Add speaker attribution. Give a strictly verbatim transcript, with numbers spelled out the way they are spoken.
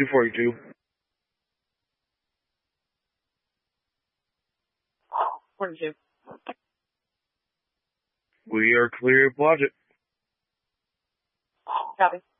Speaker 1: two forty-two.
Speaker 2: forty-two.
Speaker 1: We are clear of Blodgett.
Speaker 2: Copy.